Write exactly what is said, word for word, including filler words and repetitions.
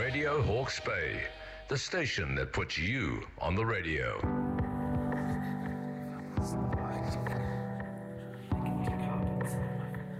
Radio Hawke's Bay, the station that puts you on the radio.